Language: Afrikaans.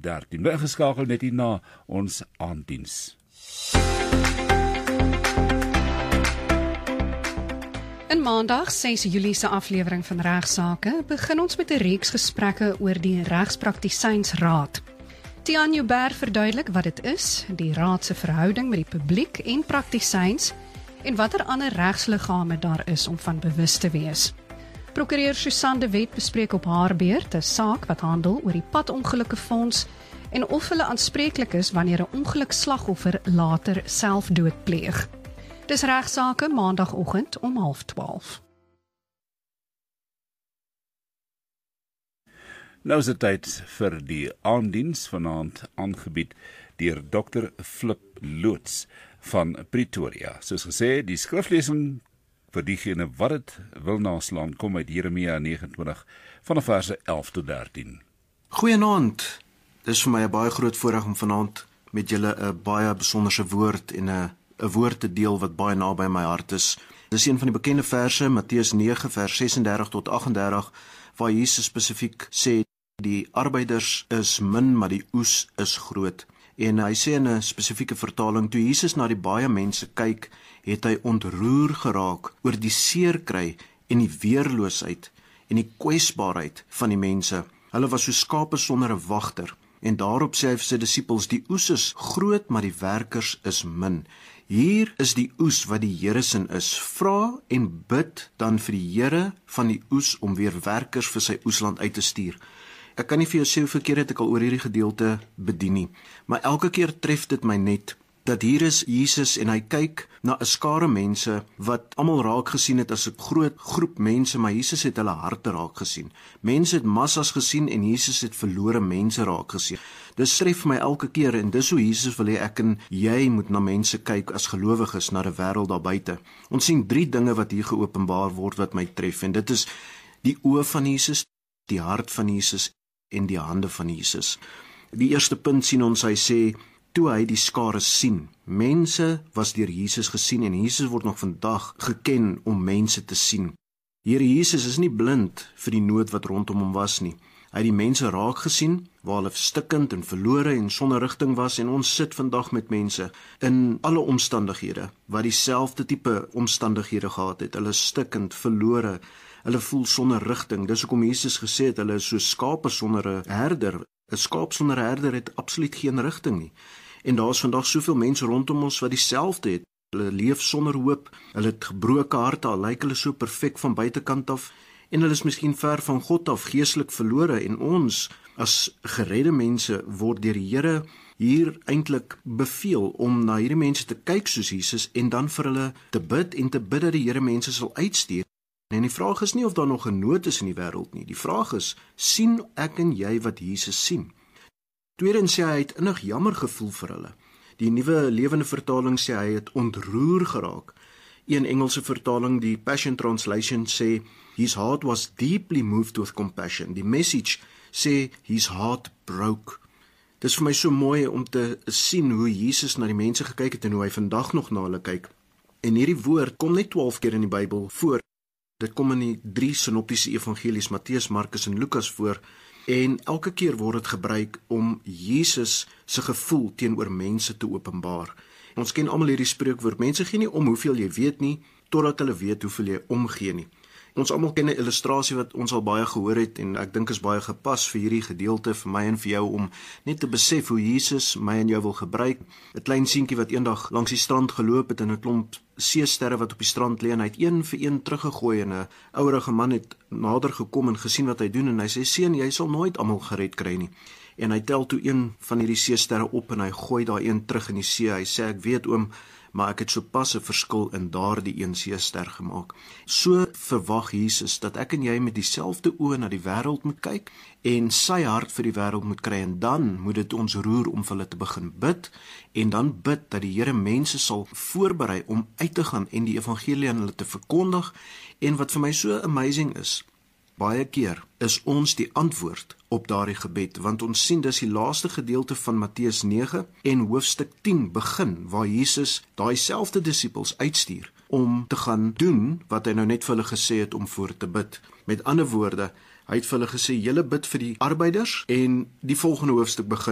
13. Bly ingeskakel net hier na ons aanddiens. In Maandag 6 Julie se aflewering van Regsake begin ons met 'n reeks gesprekke oor die Regspraktisynsraad. Tiaan Joubert verduidelik wat dit is, die raad se verhouding met die publiek en praktisyns en watter ander regsliggame daar is om van bewus te wees. Prokureur Susan de Wet bespreek op haar beurt 'n saak wat handel oor die padongelukkefonds en of hulle aanspreeklik is wanneer 'n ongelukslagoffer later selfdood pleeg. Dis Regsake Maandagoggend om 11:30. Nou is dit tyd vir die aanddiens vanaand aangebied deur Dr. Flip Loots van Pretoria. Soos gesê, die skriflesing vir diegene wat dit wil naslaan kom uit Jeremia 29 vanaf verse 11 tot 13. Goeienaand. Dis vir my 'n baie groot voorreg om vanaand met julle 'n baie besonderse woord en 'n woord te deel wat baie naby my hart is. Dis een van die bekende verse, Matteus 9 vers 36 tot 38, waar Jesus spesifiek sê die arbeiders is min, maar die oes is groot. En hy sê in 'n spesifieke vertaling, toe Jesus na die baie mense kyk, het hy ontroer geraak oor die seerkry en die weerloosheid en die kwesbaarheid van die mense. Hulle was so skape sonder 'n wagter. En daarop sê hy vir sy disippels, die oes is groot, maar die werkers is min. Hier is die oes wat die Here se is. Vra en bid dan vir die Here van die oes om weer werkers vir sy oesland uit te stuur. Ek kan nie vir jou sê hoeveel keer het ek al oor hierdie gedeelte bedien nie, maar elke keer tref dit my net, dat hier is Jesus en hy kyk na 'n skare mense wat almal raak gesien het as 'n groot groep mense, maar Jesus het hulle harte raak gesien. Mense het massas gesien en Jesus het verlore mense raak gesien. Dis tref my elke keer en dis hoe Jesus wil hê ek en jy moet na mense kyk as gelowiges, na die wêreld daar buite. Ons sien 3 dinge wat hier geopenbaar word wat my tref en dit is die oë van Jesus, die hart van Jesus en die hande van Jesus. Die eerste punt sien ons, hy sê, toe hy die skare sien. Mense was deur Jesus gesien en Jesus word nog vandag geken om mense te sien. Here Jesus is nie blind vir die nood wat rondom hom was nie. Hy het die mense raak gesien, waar hulle stikkend en verlore en sonder rigting was en ons sit vandag met mense in alle omstandighede, wat dieselfde tipe omstandighede gehad het. Hulle is stikkend, verlore, hulle voel sonder rigting. Dis hoekom Jesus gesê het, hulle is so skape sonder 'n herder. 'n Skaap sonder 'n herder het absoluut geen rigting nie. En daar is vandag soveel mense rondom ons wat dieselfde het. Hulle leef sonder hoop, hulle het gebroke harte, al lyk hulle so perfek van buitekant af, en hulle is miskien ver van God af, geestelik verlore, en ons, as geredde mense, word deur die Here hier eintlik beveel om na hierdie mense te kyk soos Jesus, en dan vir hulle te bid, en te bid dat die Here mense sal uitstuur. En die vraag is nie of daar nog 'n nood is in die wêreld nie, die vraag is, sien ek en jy wat Jesus sien? Tweedens sê hy het innig jammer gevoel vir hulle. Die Nuwe Lewende Vertaling sê hy het ontroer geraak. Een Engelse vertaling, die Passion Translation, sê his heart was deeply moved with compassion. Die Message sê his heart broke. Dit is vir my so mooi om te sien hoe Jesus na die mense gekyk het en hoe hy vandag nog na hulle kyk. En hierdie woord kom net 12 keer in die Bybel voor. Dit kom in die 3 sinoptiese evangelies, Matteus, Markus en Lukas voor. En elke keer word dit gebruik om Jesus se gevoel teenoor mense te openbaar. Ons ken almal hierdie spreekwoord, mense gee nie om hoeveel jy weet nie, totdat hulle weet hoeveel jy omgee nie. Ons almal ken 'n illustrasie wat ons al baie gehoor het en ek dink is baie gepas vir hierdie gedeelte vir my en vir jou om net te besef hoe Jesus my en jou wil gebruik. 'n Klein seentjie wat eendag langs die strand geloop het en 'n klomp seesterre wat op die strand lê en hy het een vir een teruggegooi en 'n ouerige man het nader gekom en gesien wat hy doen en hy sê, seun, jy sal nooit almal gered kry nie. En hy tel toe een van hierdie seesterre op en hy gooi daai een terug in die see. Hy sê, ek weet oom, maar ek het sopas 'n verskil in daardie een seester gemaak. So verwag Jesus dat ek en jy met dieselfde oë na die wêreld moet kyk en sy hart vir die wêreld moet kry en dan moet dit ons roer om vir hulle te begin bid en dan bid dat die Here mense sal voorberei om uit te gaan en die evangelie aan hulle te verkondig. En wat vir my so amazing is, baie keer is ons die antwoord op daardie gebed, want ons sien dis die laaste gedeelte van Matteus 9 en hoofstuk 10 begin, waar Jesus daai selfde disippels uitstuur om te gaan doen wat hy nou net vir hulle gesê het om voor te bid. Met ander woorde, hy het vir hulle gesê, julle bid vir die arbeiders en die volgende hoofstuk begin